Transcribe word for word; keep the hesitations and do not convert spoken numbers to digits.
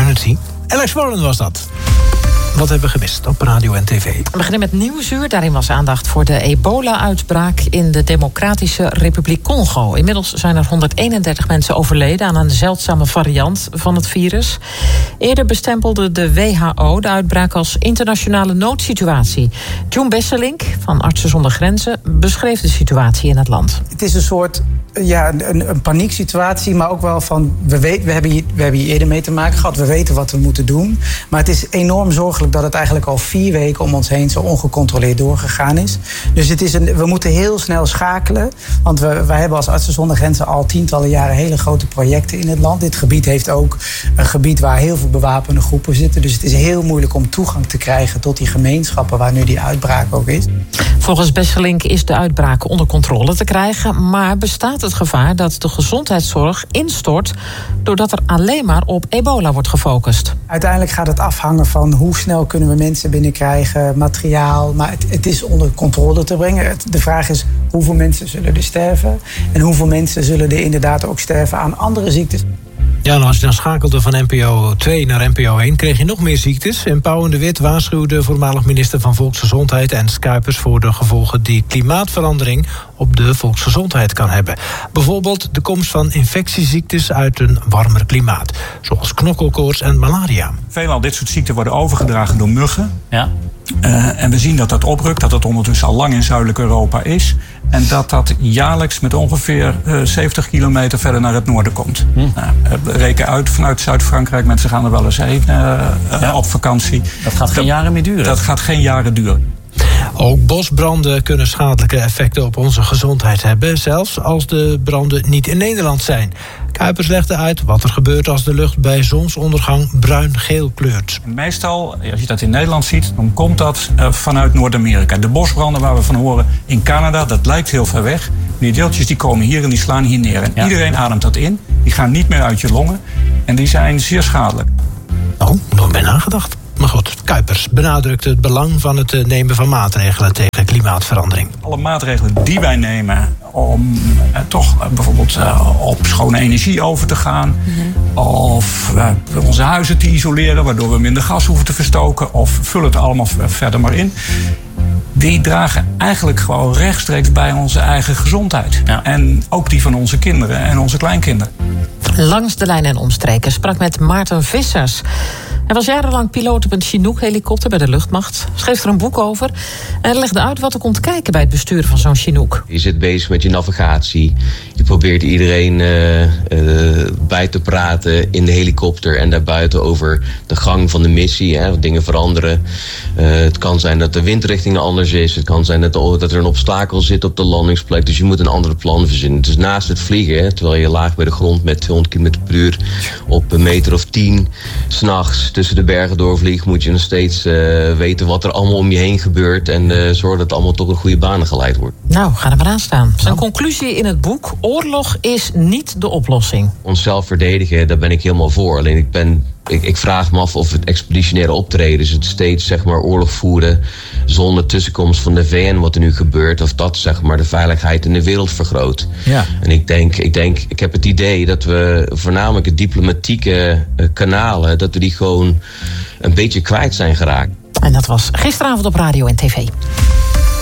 het zien. Alex Warren was dat. Wat hebben we gemist op radio en tv? We beginnen met Nieuwsuur. Daarin was aandacht voor de ebola-uitbraak in de Democratische Republiek Congo. Inmiddels zijn er honderdeenendertig mensen overleden aan een zeldzame variant van het virus. Eerder bestempelde de W H O de uitbraak als internationale noodsituatie. John Besselink van Artsen zonder Grenzen beschreef de situatie in het land. Het is een soort ja, een, een panieksituatie, maar ook wel van... We, weet, we, hebben hier, we hebben hier eerder mee te maken gehad, we weten wat we moeten doen. Maar het is enorm zorgelijk dat het eigenlijk al vier weken om ons heen zo ongecontroleerd doorgegaan is. Dus het is een, we moeten heel snel schakelen. Want we, wij hebben als Artsen zonder Grenzen al tientallen jaren hele grote projecten in het land. Dit gebied heeft ook een gebied waar heel veel bewapende groepen zitten. Dus het is heel moeilijk om toegang te krijgen tot die gemeenschappen waar nu die uitbraak ook is. Volgens Besselink is de uitbraak onder controle te krijgen, maar bestaat het gevaar dat de gezondheidszorg instort doordat er alleen maar op ebola wordt gefocust. Uiteindelijk gaat het afhangen van hoe snel kunnen we mensen binnenkrijgen, materiaal. Maar het, het is onder controle te brengen. Het, de vraag is hoeveel mensen zullen er sterven en hoeveel mensen zullen er inderdaad ook sterven aan andere ziektes. Ja, en als je dan schakelde van N P O twee naar N P O één... kreeg je nog meer ziektes. En Pauw en de Wit waarschuwde voormalig minister van Volksgezondheid en Kuipers voor de gevolgen die klimaatverandering op de volksgezondheid kan hebben. Bijvoorbeeld de komst van infectieziektes uit een warmer klimaat. Zoals knokkelkoorts en malaria. Veelal dit soort ziekten worden overgedragen door muggen. Ja. Uh, en we zien dat dat oprukt, dat dat ondertussen al lang in zuidelijk Europa is. En dat dat jaarlijks met ongeveer uh, zeventig kilometer verder naar het noorden komt. Hm. Uh, reken uit vanuit Zuid-Frankrijk, mensen gaan er wel eens heen uh, ja. op vakantie. Dat gaat geen dat, jaren meer duren. Dat gaat geen jaren duren. Ook bosbranden kunnen schadelijke effecten op onze gezondheid hebben, zelfs als de branden niet in Nederland zijn. Kuipers legde uit wat er gebeurt als de lucht bij zonsondergang bruin-geel kleurt. Meestal, als je dat in Nederland ziet, dan komt dat uh, vanuit Noord-Amerika. De bosbranden waar we van horen in Canada, dat lijkt heel ver weg. Die deeltjes die komen hier en die slaan hier neer. En ja. iedereen ademt dat in. Die gaan niet meer uit je longen. En die zijn zeer schadelijk. Oh, nooit bij nagedacht. Maar goed, Kuipers benadrukt het belang van het nemen van maatregelen tegen klimaatverandering. Alle maatregelen die wij nemen om eh, toch uh, bijvoorbeeld uh, op schone energie over te gaan. Mm-hmm. Of uh, onze huizen te isoleren, waardoor we minder gas hoeven te verstoken. Of vul het allemaal verder maar in. Die dragen eigenlijk gewoon rechtstreeks bij onze eigen gezondheid. Ja. En ook die van onze kinderen en onze kleinkinderen. Langs de lijn en omstreken sprak met Maarten Vissers. Hij was jarenlang piloot op een Chinook-helikopter bij de luchtmacht. Schreef er een boek over en legde uit wat er komt kijken bij het besturen van zo'n Chinook. Je zit bezig met je navigatie. Je probeert iedereen uh, uh, bij te praten in de helikopter en daarbuiten over de gang van de missie. Hè, wat dingen veranderen. Uh, het kan zijn dat de windrichting anders is. Het kan zijn dat, de, dat er een obstakel zit op de landingsplek. Dus je moet een ander plan verzinnen. Dus naast het vliegen, hè, terwijl je laag bij de grond met tweehonderd kilometer per uur op een meter of tien 's nachts tussen de bergen doorvliegt, moet je nog steeds uh, weten wat er allemaal om je heen gebeurt en uh, zorgen dat het allemaal toch in goede banen geleid wordt. Nou, ga er maar aan staan. Zijn conclusie in het boek: oorlog is niet de oplossing. Onszelf verdedigen, daar ben ik helemaal voor. Alleen ik ben Ik, ik vraag me af of het expeditionaire optreden, dus het steeds zeg maar oorlog voeren zonder tussenkomst van de V N, wat er nu gebeurt, of dat zeg maar de veiligheid in de wereld vergroot. Ja. En ik denk, ik denk, ik heb het idee dat we voornamelijk de diplomatieke uh, kanalen, dat we die gewoon een beetje kwijt zijn geraakt. En dat was gisteravond op radio en tv.